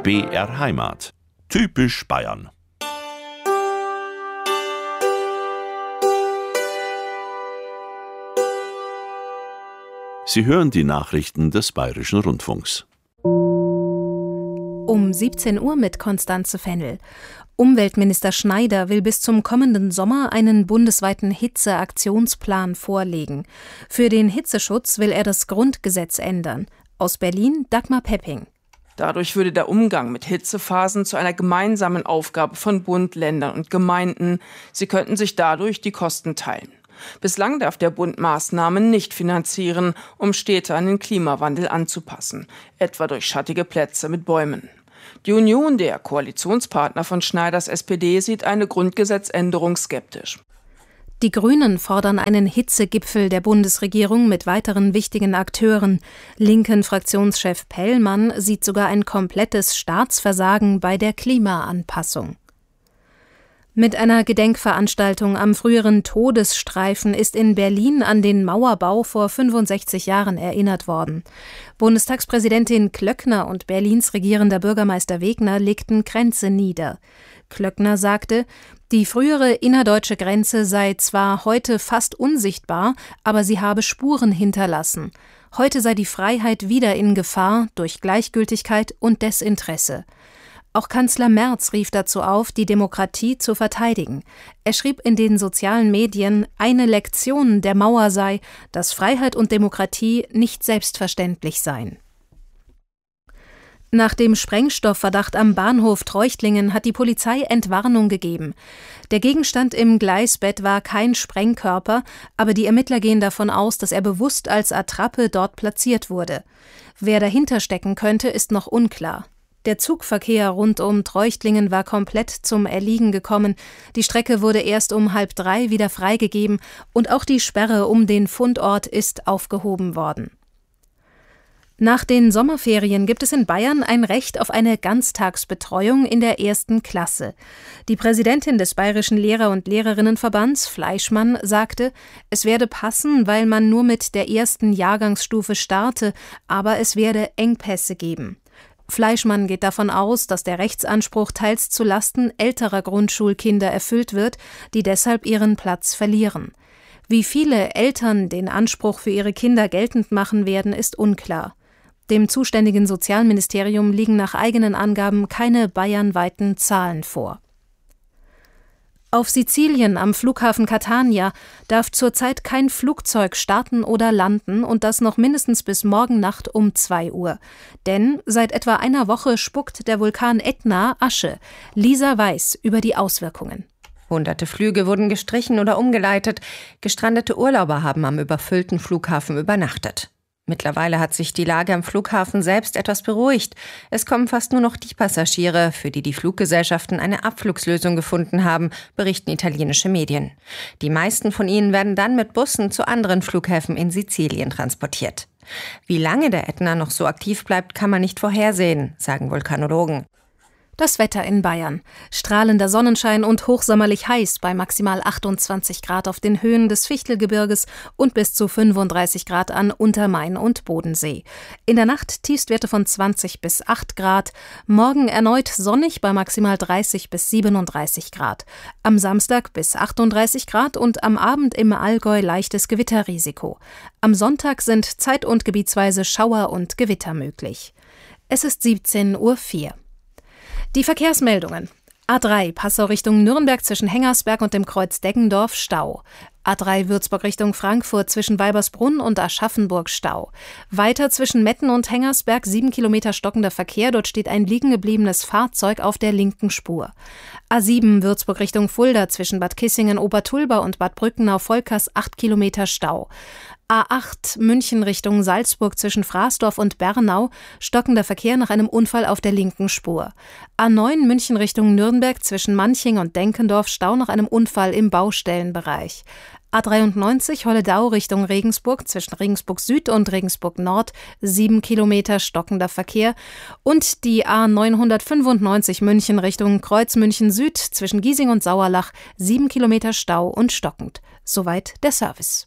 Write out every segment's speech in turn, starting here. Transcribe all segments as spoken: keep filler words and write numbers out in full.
B R Heimat. Typisch Bayern. Sie hören die Nachrichten des Bayerischen Rundfunks. Um siebzehn Uhr mit Konstanze Fennel. Umweltminister Schneider will bis zum kommenden Sommer einen bundesweiten Hitzeaktionsplan vorlegen. Für den Hitzeschutz will er das Grundgesetz ändern. Aus Berlin Dagmar Pepping. Dadurch würde der Umgang mit Hitzephasen zu einer gemeinsamen Aufgabe von Bund, Ländern und Gemeinden. Sie könnten sich dadurch die Kosten teilen. Bislang darf der Bund Maßnahmen nicht finanzieren, um Städte an den Klimawandel anzupassen, etwa durch schattige Plätze mit Bäumen. Die Union, der Koalitionspartner von Schneiders S P D, sieht eine Grundgesetzänderung skeptisch. Die Grünen fordern einen Hitzegipfel der Bundesregierung mit weiteren wichtigen Akteuren. Linken Fraktionschef Pellmann sieht sogar ein komplettes Staatsversagen bei der Klimaanpassung. Mit einer Gedenkveranstaltung am früheren Todesstreifen ist in Berlin an den Mauerbau vor fünfundsechzig Jahren erinnert worden. Bundestagspräsidentin Klöckner und Berlins regierender Bürgermeister Wegner legten Kränze nieder. Klöckner sagte, die frühere innerdeutsche Grenze sei zwar heute fast unsichtbar, aber sie habe Spuren hinterlassen. Heute sei die Freiheit wieder in Gefahr durch Gleichgültigkeit und Desinteresse. Auch Kanzler Merz rief dazu auf, die Demokratie zu verteidigen. Er schrieb in den sozialen Medien, eine Lektion der Mauer sei, dass Freiheit und Demokratie nicht selbstverständlich seien. Nach dem Sprengstoffverdacht am Bahnhof Treuchtlingen hat die Polizei Entwarnung gegeben. Der Gegenstand im Gleisbett war kein Sprengkörper, aber die Ermittler gehen davon aus, dass er bewusst als Attrappe dort platziert wurde. Wer dahinter stecken könnte, ist noch unklar. Der Zugverkehr rund um Treuchtlingen war komplett zum Erliegen gekommen. Die Strecke wurde erst um halb drei wieder freigegeben und auch die Sperre um den Fundort ist aufgehoben worden. Nach den Sommerferien gibt es in Bayern ein Recht auf eine Ganztagsbetreuung in der ersten Klasse. Die Präsidentin des Bayerischen Lehrer- und Lehrerinnenverbands, Fleischmann, sagte, es werde passen, weil man nur mit der ersten Jahrgangsstufe starte, aber es werde Engpässe geben. Fleischmann geht davon aus, dass der Rechtsanspruch teils zu Lasten älterer Grundschulkinder erfüllt wird, die deshalb ihren Platz verlieren. Wie viele Eltern den Anspruch für ihre Kinder geltend machen werden, ist unklar. Dem zuständigen Sozialministerium liegen nach eigenen Angaben keine bayernweiten Zahlen vor. Auf Sizilien am Flughafen Catania darf zurzeit kein Flugzeug starten oder landen und das noch mindestens bis morgen Nacht um zwei Uhr. Denn seit etwa einer Woche spuckt der Vulkan Ätna Asche. Lisa weiß über die Auswirkungen. Hunderte Flüge wurden gestrichen oder umgeleitet. Gestrandete Urlauber haben am überfüllten Flughafen übernachtet. Mittlerweile hat sich die Lage am Flughafen selbst etwas beruhigt. Es kommen fast nur noch die Passagiere, für die die Fluggesellschaften eine Abflugslösung gefunden haben, berichten italienische Medien. Die meisten von ihnen werden dann mit Bussen zu anderen Flughäfen in Sizilien transportiert. Wie lange der Ätna noch so aktiv bleibt, kann man nicht vorhersehen, sagen Vulkanologen. Das Wetter in Bayern. Strahlender Sonnenschein und hochsommerlich heiß bei maximal achtundzwanzig Grad auf den Höhen des Fichtelgebirges und bis zu fünfunddreißig Grad an Untermain und Bodensee. In der Nacht Tiefstwerte von zwanzig bis acht Grad. Morgen erneut sonnig bei maximal dreißig bis siebenunddreißig Grad. Am Samstag bis achtunddreißig Grad und am Abend im Allgäu leichtes Gewitterrisiko. Am Sonntag sind zeit- und gebietsweise Schauer und Gewitter möglich. Es ist siebzehn Uhr vier. Die Verkehrsmeldungen. A drei Passau Richtung Nürnberg zwischen Hengersberg und dem Kreuz Deggendorf Stau. A drei Würzburg Richtung Frankfurt zwischen Weibersbrunn und Aschaffenburg Stau. Weiter zwischen Metten und Hengersberg sieben Kilometer stockender Verkehr. Dort steht ein liegengebliebenes Fahrzeug auf der linken Spur. A sieben Würzburg Richtung Fulda zwischen Bad Kissingen, Obertulba und Bad Brückenau-Volkers acht Kilometer Stau. A acht München Richtung Salzburg zwischen Fraßdorf und Bernau, stockender Verkehr nach einem Unfall auf der linken Spur. A neun München Richtung Nürnberg zwischen Manching und Denkendorf, Stau nach einem Unfall im Baustellenbereich. A dreiundneunzig Holledau Richtung Regensburg zwischen Regensburg Süd und Regensburg Nord, sieben Kilometer stockender Verkehr. Und die A neunhundertfünfundneunzig München Richtung Kreuz München Süd zwischen Giesing und Sauerlach, sieben Kilometer Stau und stockend. Soweit der Service.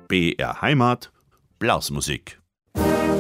B R Heimat, Blasmusik.